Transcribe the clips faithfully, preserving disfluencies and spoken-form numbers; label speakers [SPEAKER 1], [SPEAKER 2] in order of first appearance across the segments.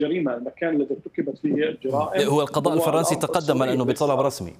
[SPEAKER 1] الجريمة، المكان الذي ارتكبت فيه الجرائم.
[SPEAKER 2] هو القضاء الفرنسي تقدم أنه بطلب رسمي.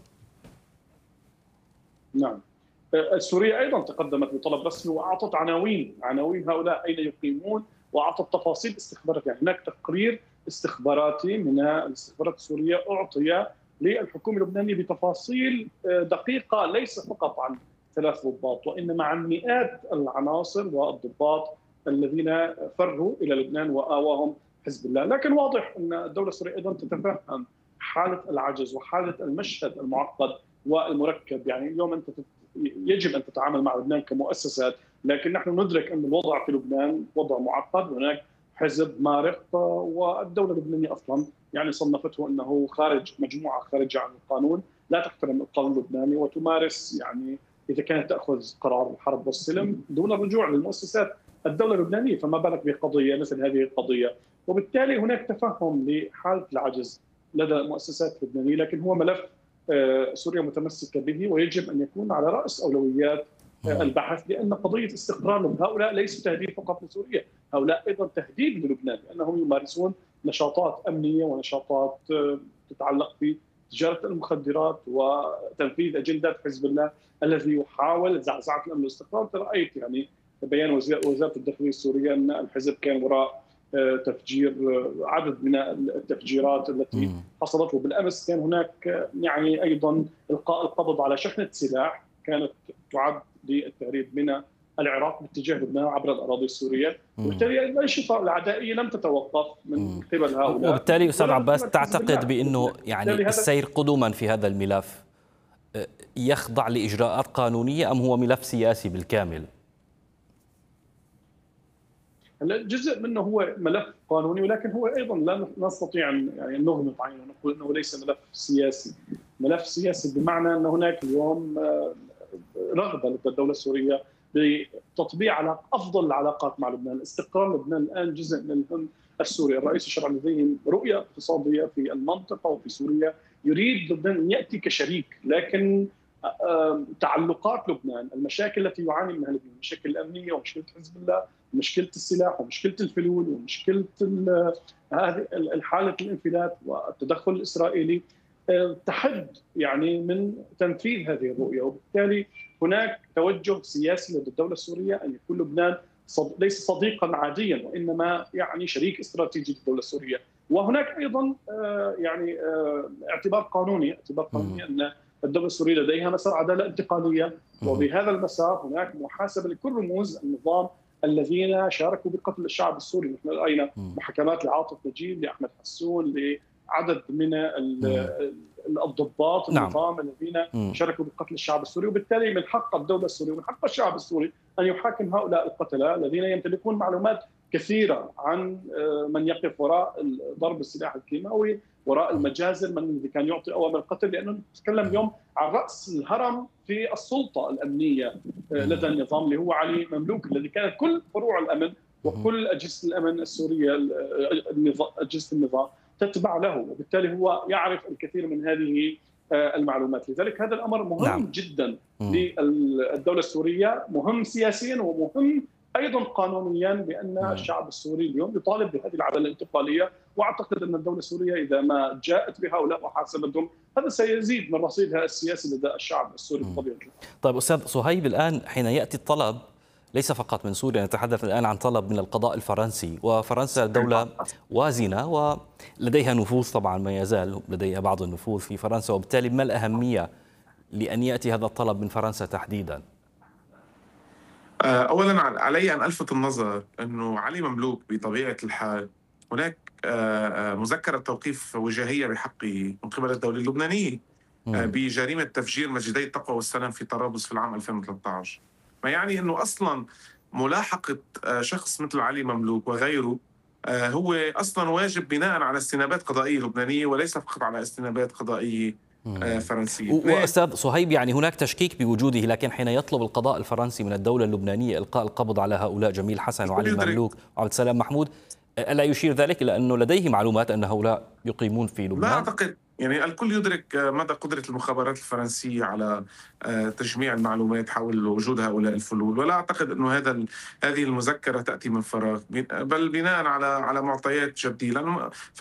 [SPEAKER 1] نعم، سوريا أيضا تقدمت بطلب رسمي وأعطت عناوين عناوين هؤلاء أين يقيمون، وأعطت تفاصيل استخبارات. يعني هناك تقرير استخباراتي من الاستخبارات السورية أعطي للحكومة اللبنانية بتفاصيل دقيقة، ليس فقط عن ثلاث ضباط وإنما عن مئات العناصر والضباط الذين فروا إلى لبنان وآواهم حزب الله. لكن واضح أن الدولة السورية أيضا تتفهم حالة العجز وحالة المشهد المعقد والمركب. يعني اليوم أنت يجب أن تتعامل مع لبنان كمؤسسات، لكن نحن ندرك أن الوضع في لبنان وضع معقد. هناك حزب مارق، والدولة اللبنانية أصلا يعني صنفته أنه خارج مجموعة خارجة عن القانون، لا تحترم القانون اللبناني وتمارس يعني إذا كانت تأخذ قرار الحرب والسلم دون الرجوع للمؤسسات الدولة اللبنانية، فما بالك بقضية مثل هذه القضية. وبالتالي هناك تفهم لحالة العجز لدى المؤسسات اللبنانية، لكن هو ملف سوريا متمسكة به ويجب أن يكون على رأس أولويات البحث، لأن قضية استقرار هؤلاء ليس تهديد فقط لسوريا، هؤلاء أيضا تهديد للبنان، لأنهم يمارسون نشاطات أمنية ونشاطات تتعلق بتجارة المخدرات وتنفيذ أجندات حزب الله الذي يحاول زعزعة الأمن والاستقرار. رأيت يعني بيان وزارة الداخلية السورية أن الحزب كان وراء تفجير عدد من التفجيرات التي حصلت. وبالامس كان هناك يعني ايضا القاء القبض على شحنه سلاح كانت تعد للتهريب من العراق باتجاه لبنان عبر الاراضي السوريه، وبالتالي الانشطه العدائيه لم تتوقف من قبل هؤلاء.
[SPEAKER 2] وبالتالي استاذ عباس تعتقد بانه يعني السير قدما في هذا الملف يخضع لاجراءات قانونيه ام هو ملف سياسي بالكامل؟
[SPEAKER 1] هلا جزء منه هو ملف قانوني، ولكن هو ايضا لا نستطيع ان يعني نغمض عينه ونقول انه ليس ملف سياسي. ملف سياسي بمعنى ان هناك اليوم رغبه لدى الدوله السوريه بتطبيع علاقة افضل العلاقات مع لبنان، استقرار لبنان الان جزء من الهم السوري. الرئيس الشرعي لديه رؤيه اقتصاديه في المنطقه وفي سوريا، يريد لبنان ان ياتي كشريك، لكن تعلقات لبنان، المشاكل التي يعاني منها لبنان، المشاكل الامنيه ومشكله حزب الله ومشكله السلاح ومشكله الفلول ومشكله هذه الحاله الانفلات والتدخل الاسرائيلي تحد يعني من تنفيذ هذه الرؤيه. وبالتالي هناك توجه سياسي لدى الدوله السوريه ان يكون لبنان ليس صديقا عاديا وانما يعني شريك استراتيجي للدوله السوريه. وهناك ايضا يعني اعتبار قانوني، اعتبار قانوني ان الدولة السورية لديها مسار عدالة انتقالية، وبهذا المسار هناك محاسبة لكل رموز النظام الذين شاركوا بقتل الشعب السوري. نحن رأينا محاكمات لعاطف نجيب، لأحمد حسون، لعدد من الضباط النظام الذين شاركوا بقتل الشعب السوري. وبالتالي من حق الدولة السورية ومن حق الشعب السوري أن يحاكم هؤلاء القتلة الذين يمتلكون معلومات كثيرة عن من يقف وراء ضرب السلاح الكيماوي، وراء المجازر، من الذي كان يعطي اوامر القتل، لانه نتكلم اليوم عن راس الهرم في السلطه الامنيه لدى النظام اللي هو علي مملوك، الذي كانت كل فروع الامن وكل اجهزه الامن السوريه اجهزه النظام تتبع له، وبالتالي هو يعرف الكثير من هذه المعلومات. لذلك هذا الامر مهم نعم. جدا للدوله السوريه، مهم سياسيا ومهم ايضا قانونيا، بان الشعب السوري اليوم يطالب بهذه العداله الانتقاليه. واعتقد ان الدوله السوريه اذا ما جاءت بهؤلاء وحاسبتهم هذا سيزيد من رصيدها السياسي لدى الشعب السوري بطبيعه الحال.
[SPEAKER 2] طيب استاذ صهيب، الان حين ياتي الطلب ليس فقط من سوريا، نتحدث الان عن طلب من القضاء الفرنسي، وفرنسا دوله وازنه ولديها نفوذ، طبعا ما يزال لديها بعض النفوذ في فرنسا، وبالتالي ما الاهميه لان ياتي هذا الطلب من فرنسا تحديدا؟
[SPEAKER 3] أولاً علي أن ألفت النظر أنه علي مملوك بطبيعة الحال هناك مذكرة توقيف وجاهية بحقه من قبل الدولة اللبنانية بجريمة تفجير مسجدي التقوى والسلام في طرابلس في العام ألفين وثلاثة عشر، ما يعني أنه أصلاً ملاحقة شخص مثل علي مملوك وغيره هو أصلاً واجب بناء على استنابات قضائية لبنانية وليس فقط على استنابات قضائية فرنسية.
[SPEAKER 2] وأستاذ صهيب، يعني هناك تشكيك بوجوده، لكن حين يطلب القضاء الفرنسي من الدولة اللبنانية إلقاء القبض على هؤلاء جميل حسن وعلي مملوك وعبد السلام محمود، ألا يشير ذلك إلى أنه لديه معلومات أن هؤلاء يقيمون في لبنان؟
[SPEAKER 3] لا أعتقد يعني الكل يدرك مدى قدرة المخابرات الفرنسية على تجميع المعلومات حول وجود هؤلاء الفلول، ولا أعتقد أنه هذا هذه المذكرة تأتي من فراغ، بل بناء على على معطيات جدية، لأنه